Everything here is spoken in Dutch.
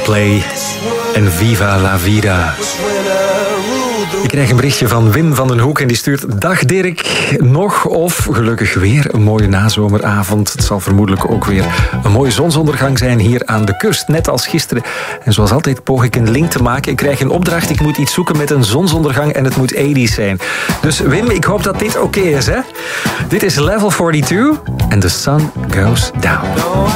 Coldplay en Viva la Vida. Ik krijg een berichtje van Wim van den Hoek en die stuurt: Dag Dirk, nog of gelukkig weer een mooie nazomeravond. Het zal vermoedelijk ook weer een mooie zonsondergang zijn hier aan de kust, net als gisteren. En zoals altijd poog ik een link te maken. Ik krijg een opdracht, ik moet iets zoeken met een zonsondergang en het moet 80's zijn. Dus Wim, ik hoop dat dit oké is, hè? Dit is Level 42 en The Sun Goes Down.